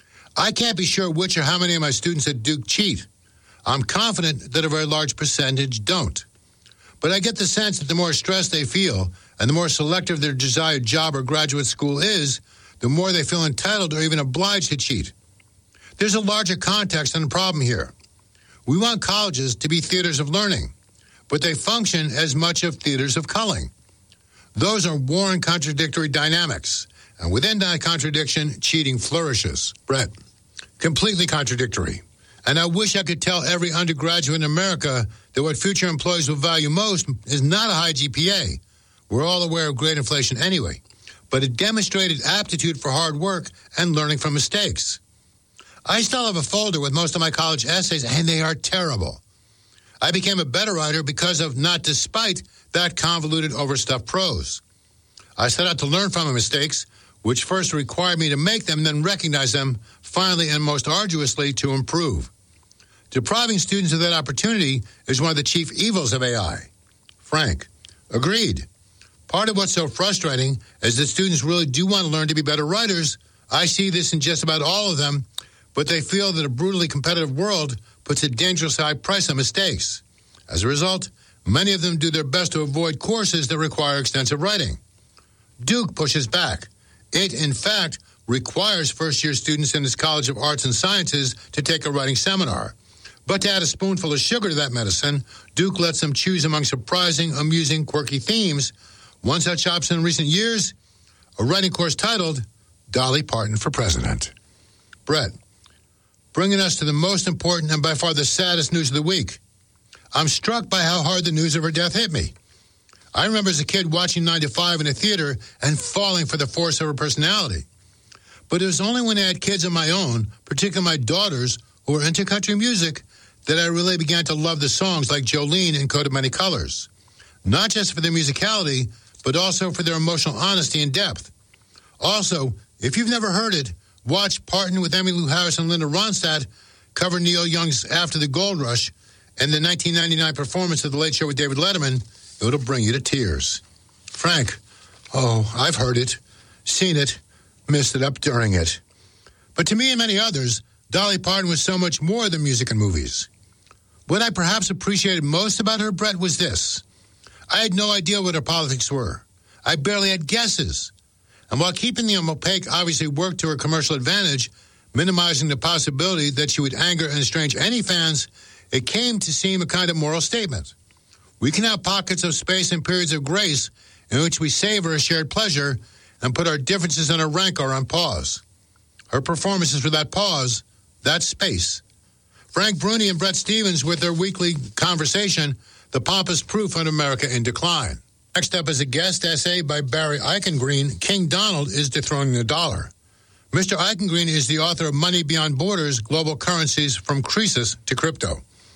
I can't be sure which or how many of my students at Duke cheat. I'm confident that a very large percentage don't. But I get the sense that the more stress they feel and the more selective their desired job or graduate school is, the more they feel entitled or even obliged to cheat. There's a larger context and problem here. We want colleges to be theaters of learning, but they function as much of theaters of culling. Those are warring contradictory dynamics, and within that contradiction, cheating flourishes. Brett, completely contradictory. And I wish I could tell every undergraduate in America that what future employees will value most is not a high GPA. We're all aware of great inflation anyway, but a demonstrated aptitude for hard work and learning from mistakes. I still have a folder with most of my college essays, and they are terrible. I became a better writer because of, not despite, that convoluted, overstuffed prose. I set out to learn from my mistakes, which first required me to make them, then recognize them, finally and most arduously to improve. Depriving students of that opportunity is one of the chief evils of AI. Frank, agreed. Part of what's so frustrating is that students really do want to learn to be better writers. I see this in just about all of them, but they feel that a brutally competitive world puts a dangerously high price on mistakes. As a result, many of them do their best to avoid courses that require extensive writing. Duke pushes back. It, in fact, requires first-year students in its College of Arts and Sciences to take a writing seminar. But to add a spoonful of sugar to that medicine, Duke lets them choose among surprising, amusing, quirky themes. One such option in recent years, a writing course titled Dolly Parton for President. Brett, bringing us to the most important and by far the saddest news of the week. I'm struck by how hard the news of her death hit me. I remember as a kid watching 9 to 5 in a theater and falling for the force of her personality. But it was only when I had kids of my own, particularly my daughters, who were into country music, that I really began to love the songs like Jolene and Coat of Many Colors. Not just for their musicality, but also for their emotional honesty and depth. Also, if you've never heard it, watch Parton with Emmylou Harris and Linda Ronstadt cover Neil Young's After the Gold Rush and the 1999 performance of The Late Show with David Letterman. It'll bring you to tears. Frank, I've heard it, seen it, missed it up during it. But to me and many others, Dolly Parton was so much more than music and movies. What I perhaps appreciated most about her, Brett, was this. I had no idea what her politics were. I barely had guesses. And while keeping them opaque obviously worked to her commercial advantage, minimizing the possibility that she would anger and estrange any fans, it came to seem a kind of moral statement. We can have pockets of space and periods of grace in which we savor a shared pleasure and put our differences and our rancor on pause. Her performances were that pause, that space. Frank Bruni and Brett Stevens with their weekly conversation, The Pompous Proof of America in Decline. Next up is a guest essay by Barry Eichengreen, King Donald is Dethroning the Dollar. Mr. Eichengreen is the author of Money Beyond Borders, Global Currencies from Croesus to Crypto.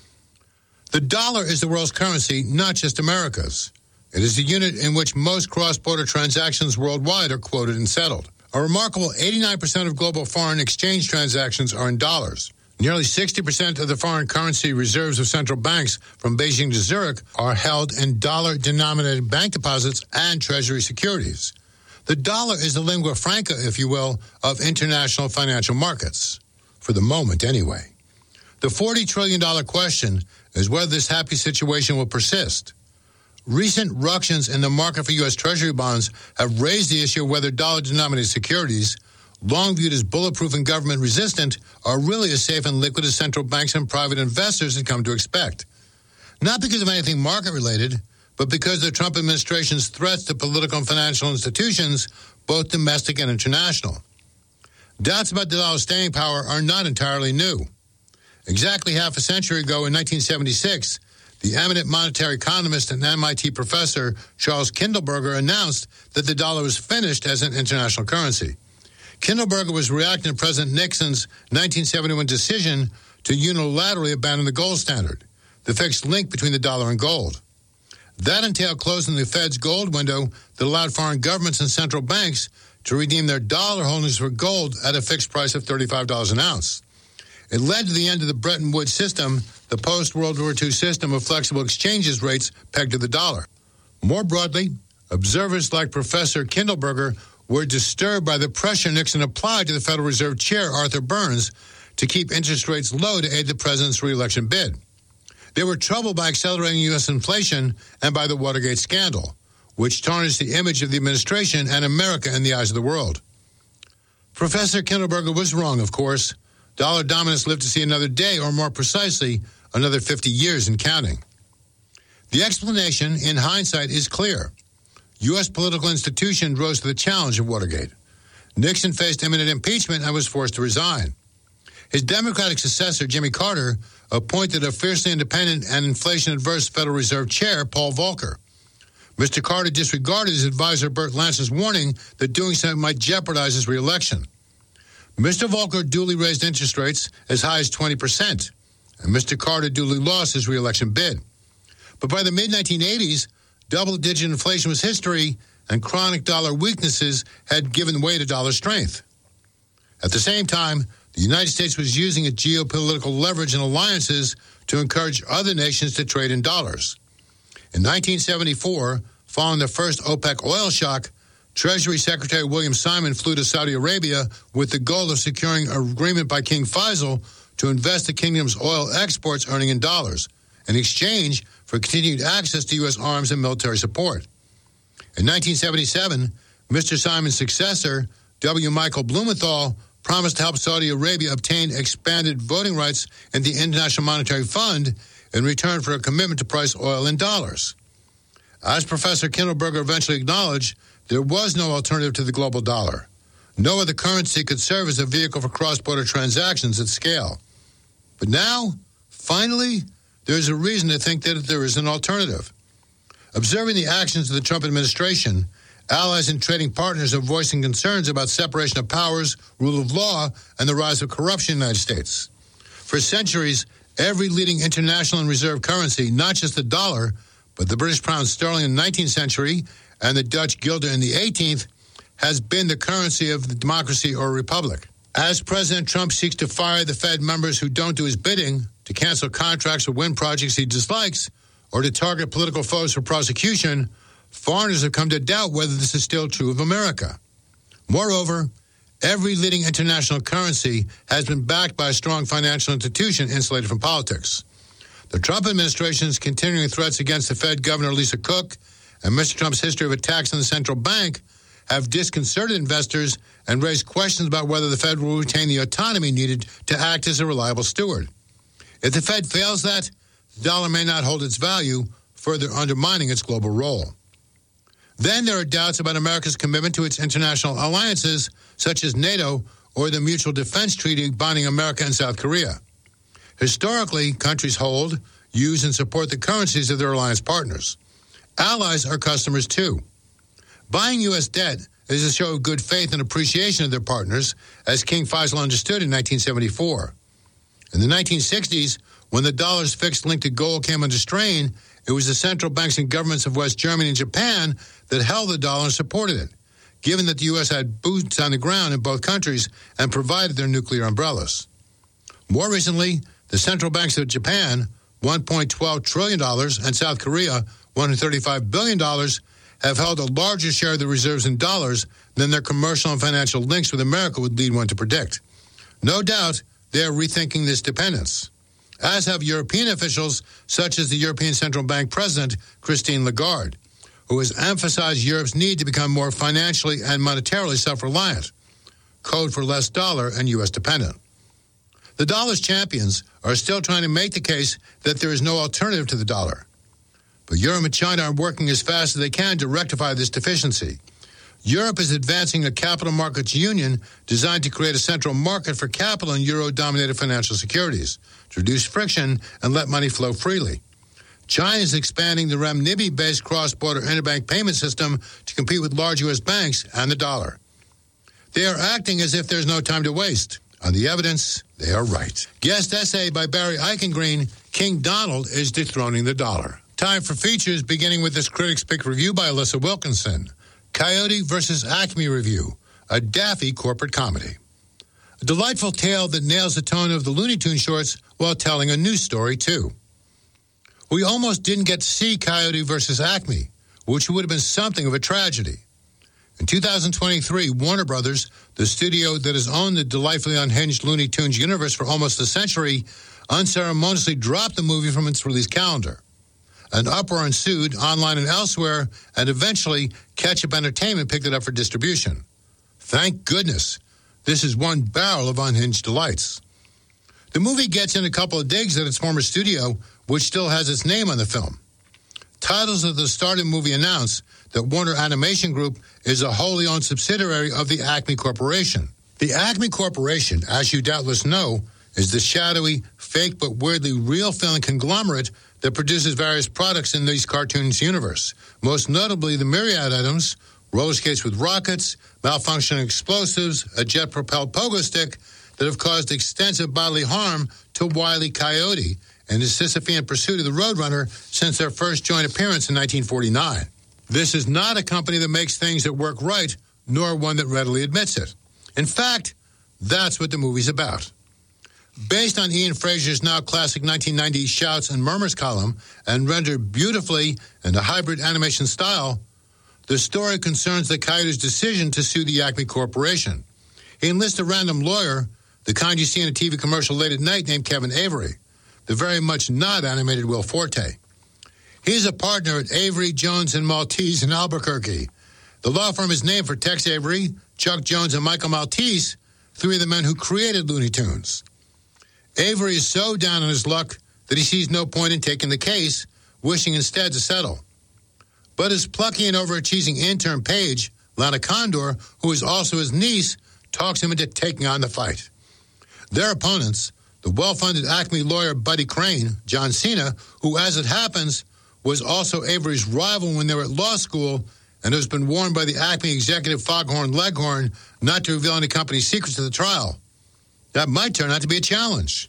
The dollar is the world's currency, not just America's. It is the unit in which most cross-border transactions worldwide are quoted and settled. A remarkable 89% of global foreign exchange transactions are in dollars. Nearly 60% of the foreign currency reserves of central banks from Beijing to Zurich are held in dollar-denominated bank deposits and treasury securities. The dollar is the lingua franca, if you will, of international financial markets. For the moment, anyway. The $40 trillion question is whether this happy situation will persist. Recent ructions in the market for U.S. Treasury bonds have raised the issue of whether dollar-denominated securities, long viewed as bulletproof and government-resistant, are really as safe and liquid as central banks and private investors had come to expect. Not because of anything market-related, but because of the Trump administration's threats to political and financial institutions, both domestic and international. Doubts about the dollar's staying power are not entirely new. Exactly half a century ago in 1976, the eminent monetary economist and MIT professor Charles Kindleberger announced that the dollar was finished as an international currency. Kindleberger was reacting to President Nixon's 1971 decision to unilaterally abandon the gold standard, the fixed link between the dollar and gold. That entailed closing the Fed's gold window that allowed foreign governments and central banks to redeem their dollar holdings for gold at a fixed price of $35 an ounce. It led to the end of the Bretton Woods system, the post-World War II system of flexible exchanges rates pegged to the dollar. More broadly, observers like Professor Kindleberger were disturbed by the pressure Nixon applied to the Federal Reserve Chair, Arthur Burns, to keep interest rates low to aid the president's re-election bid. They were troubled by accelerating U.S. inflation and by the Watergate scandal, which tarnished the image of the administration and America in the eyes of the world. Professor Kindleberger was wrong, of course. Dollar dominance lived to see another day, or more precisely, another 50 years and counting. The explanation, in hindsight, is clear. U.S. political institutions rose to the challenge of Watergate. Nixon faced imminent impeachment and was forced to resign. His Democratic successor, Jimmy Carter, appointed a fiercely independent and inflation-adverse Federal Reserve Chair, Paul Volcker. Mr. Carter disregarded his advisor Burt Lance's warning that doing so might jeopardize his re-election. Mr. Volcker duly raised interest rates as high as 20%, and Mr. Carter duly lost his re-election bid. But by the mid-1980s, double-digit inflation was history, and chronic dollar weaknesses had given way to dollar strength. At the same time, the United States was using its geopolitical leverage and alliances to encourage other nations to trade in dollars. In 1974, following the first OPEC oil shock, Treasury Secretary William Simon flew to Saudi Arabia with the goal of securing an agreement by King Faisal to invest the kingdom's oil exports earning in dollars, in exchange for continued access to U.S. arms and military support. In 1977, Mr. Simon's successor, W. Michael Blumenthal, promised to help Saudi Arabia obtain expanded voting rights in the International Monetary Fund in return for a commitment to price oil in dollars. As Professor Kindleberger eventually acknowledged, there was no alternative to the global dollar. No other currency could serve as a vehicle for cross-border transactions at scale. But now, finally, there's a reason to think that there is an alternative. Observing the actions of the Trump administration, allies and trading partners are voicing concerns about separation of powers, rule of law, and the rise of corruption in the United States. For centuries, every leading international and reserve currency, not just the dollar, but the British pound sterling in the 19th century and the Dutch guilder in the 18th, has been the currency of the democracy or republic. As President Trump seeks to fire the Fed members who don't do his bidding, to cancel contracts or win projects he dislikes, or to target political foes for prosecution, foreigners have come to doubt whether this is still true of America. Moreover, every leading international currency has been backed by a strong financial institution insulated from politics. The Trump administration's continuing threats against the Fed Governor Lisa Cook and Mr. Trump's history of attacks on the central bank have disconcerted investors and raised questions about whether the Fed will retain the autonomy needed to act as a reliable steward. If the Fed fails that, the dollar may not hold its value, further undermining its global role. Then there are doubts about America's commitment to its international alliances, such as NATO or the Mutual Defense Treaty binding America and South Korea. Historically, countries hold, use, and support the currencies of their alliance partners. Allies are customers, too. Buying U.S. debt is a show of good faith and appreciation of their partners, as King Faisal understood in 1974. In the 1960s, when the dollar's fixed link to gold came under strain, it was the central banks and governments of West Germany and Japan that held the dollar and supported it, given that the U.S. had boots on the ground in both countries and provided their nuclear umbrellas. More recently, the central banks of Japan, $1.12 trillion, and South Korea, $135 billion, have held a larger share of the reserves in dollars than their commercial and financial links with America would lead one to predict. No doubt, they are rethinking this dependence, as have European officials such as the European Central Bank President, Christine Lagarde, who has emphasized Europe's need to become more financially and monetarily self-reliant, code for less dollar and U.S. dependent. The dollar's champions are still trying to make the case that there is no alternative to the dollar. But Europe and China are working as fast as they can to rectify this deficiency. Europe is advancing a capital markets union designed to create a central market for capital in euro-dominated financial securities, to reduce friction and let money flow freely. China is expanding the renminbi-based cross-border interbank payment system to compete with large U.S. banks and the dollar. They are acting as if there's no time to waste. On the evidence, they are right. Guest essay by Barry Eichengreen, King Donald is dethroning the dollar. Time for features, beginning with this Critics' Pick review by Alyssa Wilkinson. Coyote versus Acme Review, a daffy corporate comedy. A delightful tale that nails the tone of the Looney Tunes shorts while telling a news story, too. We almost didn't get to see Coyote versus Acme, which would have been something of a tragedy. In 2023, Warner Brothers, the studio that has owned the delightfully unhinged Looney Tunes universe for almost a century, unceremoniously dropped the movie from its release calendar. An uproar ensued online and elsewhere, and eventually Ketchup Entertainment picked it up for distribution. Thank goodness. This is one barrel of unhinged delights. The movie gets in a couple of digs at its former studio, which still has its name on the film. Titles of the started movie announce that Warner Animation Group is a wholly owned subsidiary of the Acme Corporation. The Acme Corporation, as you doubtless know, is the shadowy, fake but weirdly real film conglomerate that produces various products in these cartoons universe, most notably the myriad items, roller skates with rockets, malfunctioning explosives, a jet-propelled pogo stick that have caused extensive bodily harm to Wile E. Coyote in his Sisyphean pursuit of the Roadrunner since their first joint appearance in 1949. This is not a company that makes things that work right, nor one that readily admits it. In fact, that's what the movie's about. Based on Ian Fraser's now classic 1990 Shouts and Murmurs column and rendered beautifully in a hybrid animation style, the story concerns the Coyote's decision to sue the Acme Corporation. He enlists a random lawyer, the kind you see in a TV commercial late at night, named Kevin Avery, the very much not animated Will Forte. He's a partner at Avery, Jones, and Maltese in Albuquerque. The law firm is named for Tex Avery, Chuck Jones, and Michael Maltese, three of the men who created Looney Tunes. Avery is so down on his luck that he sees no point in taking the case, wishing instead to settle. But his plucky and overachieving intern Paige, Lana Condor, who is also his niece, talks him into taking on the fight. Their opponents, the well-funded Acme lawyer Buddy Crane, John Cena, who, as it happens, was also Avery's rival when they were at law school and has been warned by the Acme executive Foghorn Leghorn not to reveal any company secrets at the trial. That might turn out to be a challenge.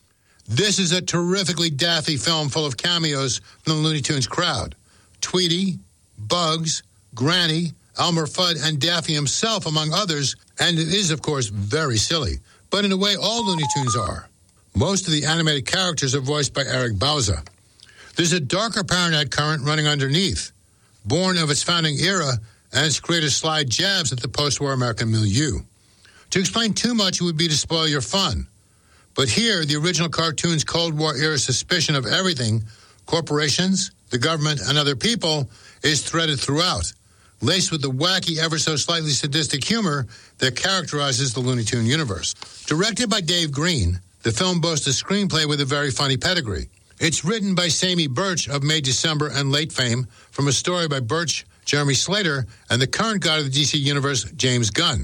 This is a terrifically daffy film full of cameos from the Looney Tunes crowd. Tweety, Bugs, Granny, Elmer Fudd, and Daffy himself, among others, and it is, of course, very silly, but in a way all Looney Tunes are. Most of the animated characters are voiced by Eric Bauza. There's a darker paranoid current running underneath, born of its founding era and its creators' sly jabs at the post-war American milieu. To explain too much would be to spoil your fun. But here, the original cartoon's Cold War-era suspicion of everything, corporations, the government, and other people, is threaded throughout, laced with the wacky, ever-so-slightly sadistic humor that characterizes the Looney Tune universe. Directed by Dave Green, the film boasts a screenplay with a very funny pedigree. It's written by Sammy Birch of May, December, and Late fame from a story by Birch, Jeremy Slater, and the current god of the DC Universe, James Gunn.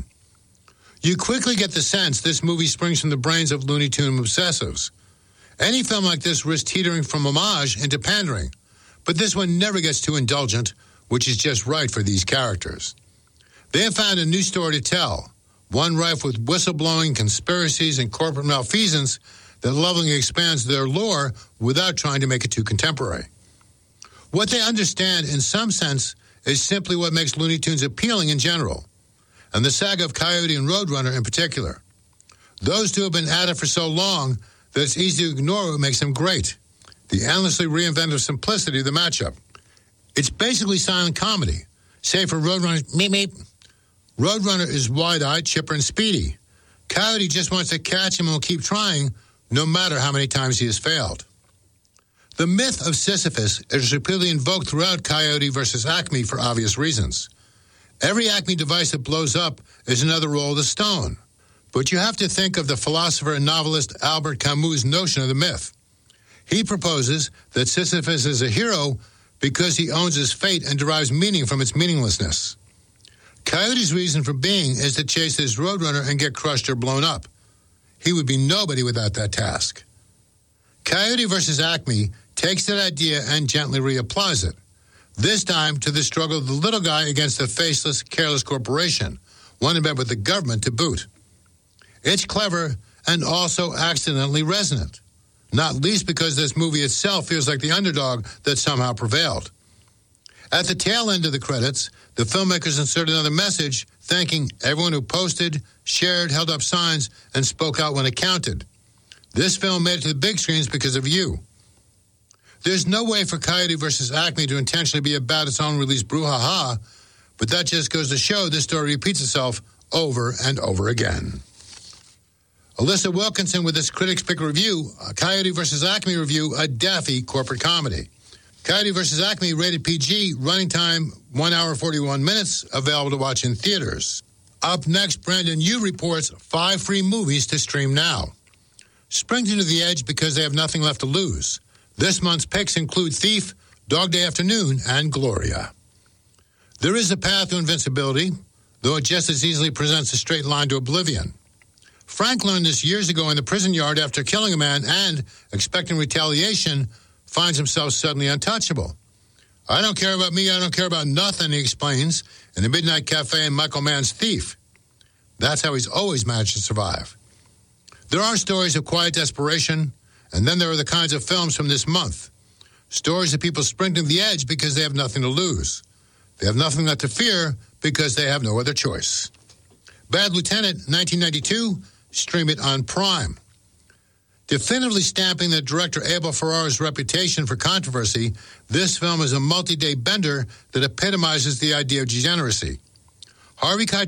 You quickly get the sense this movie springs from the brains of Looney Tune obsessives. Any film like this risks teetering from homage into pandering, but this one never gets too indulgent, which is just right for these characters. They have found a new story to tell, one rife with whistleblowing, conspiracies, and corporate malfeasance that lovingly expands their lore without trying to make it too contemporary. What they understand, in some sense, is simply what makes Looney Tunes appealing in general, and the saga of Coyote and Roadrunner in particular. Those two have been at it for so long that it's easy to ignore what makes them great, the endlessly reinventive simplicity of the matchup. It's basically silent comedy, save for Roadrunner's meep meep. Roadrunner is wide-eyed, chipper, and speedy. Coyote just wants to catch him and will keep trying, no matter how many times he has failed. The myth of Sisyphus is repeatedly invoked throughout Coyote versus Acme for obvious reasons. Every Acme device that blows up is another roll of the stone. But you have to think of the philosopher and novelist Albert Camus' notion of the myth. He proposes that Sisyphus is a hero because he owns his fate and derives meaning from its meaninglessness. Coyote's reason for being is to chase his Roadrunner and get crushed or blown up. He would be nobody without that task. Coyote versus Acme takes that idea and gently reapplies it, this time to the struggle of the little guy against the faceless, careless corporation, one in bed with the government to boot. It's clever and also accidentally resonant, not least because this movie itself feels like the underdog that somehow prevailed. At the tail end of the credits, the filmmakers inserted another message thanking everyone who posted, shared, held up signs, and spoke out when it counted. This film made it to the big screens because of you. There's no way for Coyote versus Acme to intentionally be about its own release brouhaha, but that just goes to show this story repeats itself over and over again. Alyssa Wilkinson with this Critics Pick review, a Coyote versus Acme review, a daffy corporate comedy. Coyote vs. Acme, rated PG, running time 1 hour 41 minutes, available to watch in theaters. Up next, Brandon Yu reports 5 free movies to stream now. Springing to the edge because they have nothing left to lose. This month's picks include Thief, Dog Day Afternoon, and Gloria. There is a path to invincibility, though it just as easily presents a straight line to oblivion. Frank learned this years ago in the prison yard after killing a man and, expecting retaliation, finds himself suddenly untouchable. I don't care about me, I don't care about nothing, he explains, in the Midnight Cafe in Michael Mann's Thief. That's how he's always managed to survive. There are stories of quiet desperation, and then there are the kinds of films from this month. Stories of people sprinting to the edge because they have nothing to lose. They have nothing left to fear because they have no other choice. Bad Lieutenant, 1992, stream it on Prime. Definitively stamping the director Abel Ferrara's reputation for controversy, this film is a multi-day bender that epitomizes the idea of degeneracy. Harvey Keitel